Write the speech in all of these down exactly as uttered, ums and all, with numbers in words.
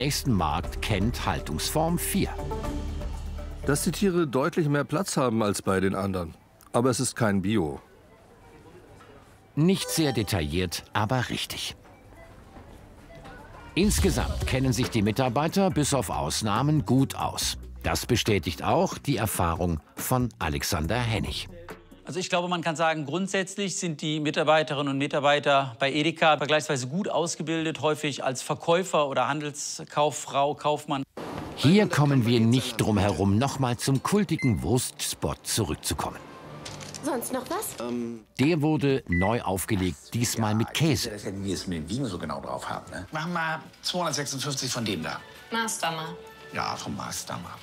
nächsten Markt kennt Haltungsform vier. Dass die Tiere deutlich mehr Platz haben als bei den anderen. Aber es ist kein Bio. Nicht sehr detailliert, aber richtig. Insgesamt kennen sich die Mitarbeiter bis auf Ausnahmen gut aus. Das bestätigt auch die Erfahrung von Alexander Hennig. Also ich glaube, man kann sagen, grundsätzlich sind die Mitarbeiterinnen und Mitarbeiter bei Edeka vergleichsweise gut ausgebildet, häufig als Verkäufer oder Handelskauffrau, Kaufmann. Hier kommen wir nicht drum herum, nochmal zum kultigen Wurstspot zurückzukommen. Sonst noch was? Ähm, Der wurde neu aufgelegt, diesmal ja, mit Käse. Ich weiß nicht, wie es mit dem Wiegen so genau drauf hat. Ne? Machen wir zweihundertsechsundfünfzig von dem da. Maßdammer. Ja, vom Maßdammer.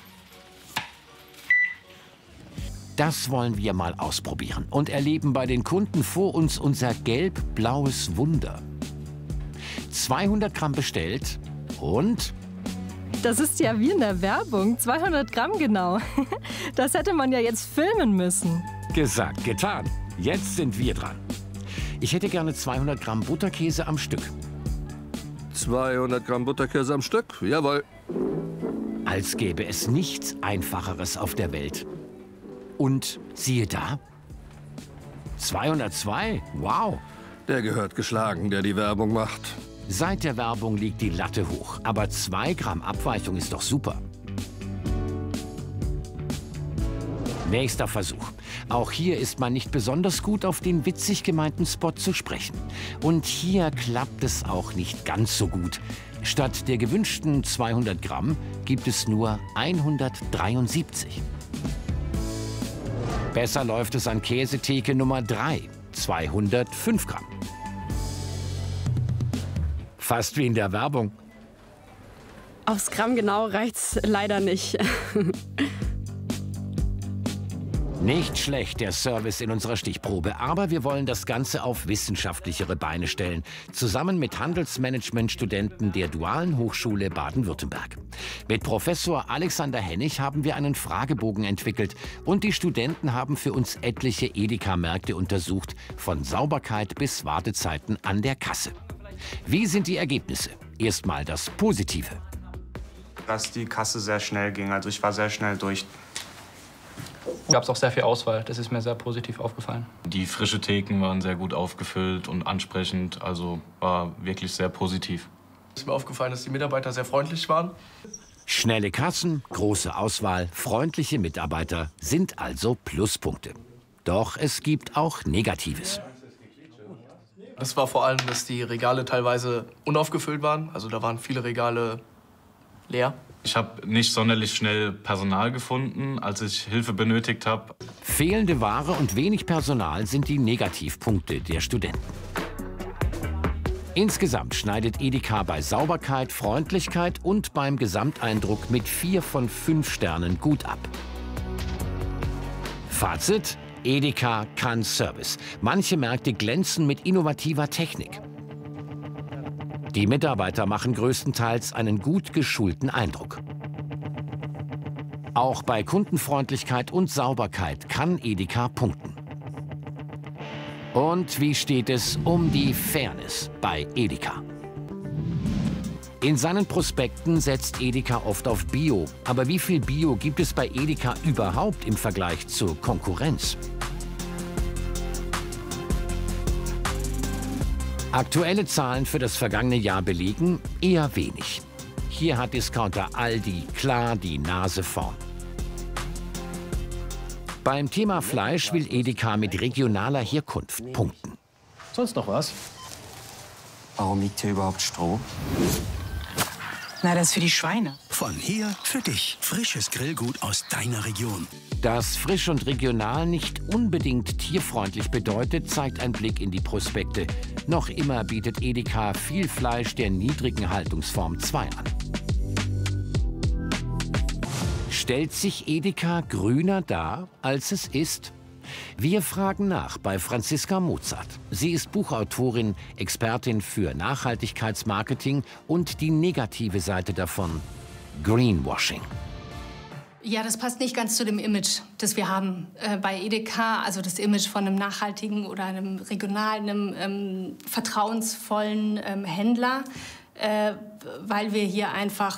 Das wollen wir mal ausprobieren und erleben bei den Kunden vor uns unser gelb-blaues Wunder. zweihundert Gramm bestellt und... Das ist ja wie in der Werbung, zweihundert Gramm genau. Das hätte man ja jetzt filmen müssen. Gesagt, getan. Jetzt sind wir dran. Ich hätte gerne zweihundert Gramm Butterkäse am Stück. zweihundert Gramm Butterkäse am Stück, jawohl. Als gäbe es nichts Einfacheres auf der Welt. Und siehe da, zweihundertzwei, wow. Der gehört geschlagen, der die Werbung macht. Seit der Werbung liegt die Latte hoch, aber zwei Gramm Abweichung ist doch super. Nächster Versuch. Auch hier ist man nicht besonders gut auf den witzig gemeinten Spot zu sprechen. Und hier klappt es auch nicht ganz so gut. Statt der gewünschten zweihundert Gramm gibt es nur hundertdreiundsiebzig. Besser läuft es an Käsetheke Nummer drei, zweihundertfünf Gramm. Fast wie in der Werbung. Aufs Gramm genau reicht's leider nicht. Nicht schlecht, der Service in unserer Stichprobe, aber wir wollen das Ganze auf wissenschaftlichere Beine stellen, zusammen mit Handelsmanagement-Studenten der Dualen Hochschule Baden-Württemberg. Mit Professor Alexander Hennig haben wir einen Fragebogen entwickelt und die Studenten haben für uns etliche Edeka-Märkte untersucht, von Sauberkeit bis Wartezeiten an der Kasse. Wie sind die Ergebnisse? Erstmal das Positive. Dass die Kasse sehr schnell ging, also ich war sehr schnell durch. Gab es auch sehr viel Auswahl, das ist mir sehr positiv aufgefallen. Die frische Theken waren sehr gut aufgefüllt und ansprechend, also war wirklich sehr positiv. Es ist mir aufgefallen, dass die Mitarbeiter sehr freundlich waren. Schnelle Kassen, große Auswahl, freundliche Mitarbeiter sind also Pluspunkte. Doch es gibt auch Negatives. Das war vor allem, dass die Regale teilweise unaufgefüllt waren. Also da waren viele Regale leer. Ich habe nicht sonderlich schnell Personal gefunden, als ich Hilfe benötigt habe. Fehlende Ware und wenig Personal sind die Negativpunkte der Studenten. Insgesamt schneidet Edeka bei Sauberkeit, Freundlichkeit und beim Gesamteindruck mit vier von fünf Sternen gut ab. Fazit: Edeka kann Service. Manche Märkte glänzen mit innovativer Technik. Die Mitarbeiter machen größtenteils einen gut geschulten Eindruck. Auch bei Kundenfreundlichkeit und Sauberkeit kann Edeka punkten. Und wie steht es um die Fairness bei Edeka? In seinen Prospekten setzt Edeka oft auf Bio. Aber wie viel Bio gibt es bei Edeka überhaupt im Vergleich zur Konkurrenz? Aktuelle Zahlen für das vergangene Jahr belegen eher wenig. Hier hat Discounter Aldi klar die Nase vorn. Beim Thema Fleisch will Edeka mit regionaler Herkunft punkten. Sonst noch was? Warum liegt hier überhaupt Stroh? Na, das ist für die Schweine. Von hier für dich. Frisches Grillgut aus deiner Region. Dass frisch und regional nicht unbedingt tierfreundlich bedeutet, zeigt ein Blick in die Prospekte. Noch immer bietet Edeka viel Fleisch der niedrigen Haltungsform zwei an. Stellt sich Edeka grüner dar, als es ist? Wir fragen nach bei Franziska Mozart. Sie ist Buchautorin, Expertin für Nachhaltigkeitsmarketing und die negative Seite davon: Greenwashing. Ja, das passt nicht ganz zu dem Image, das wir haben äh, bei Edeka. Also das Image von einem nachhaltigen oder einem regionalen, einem ähm, vertrauensvollen ähm, Händler. äh, weil wir hier einfach